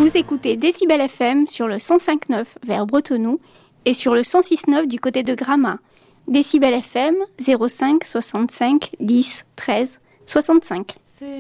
Vous écoutez Décibel FM sur le 105.9 vers Bretenoux et sur le 106.9 du côté de Gramat. Décibel FM 05 65 10 13 65.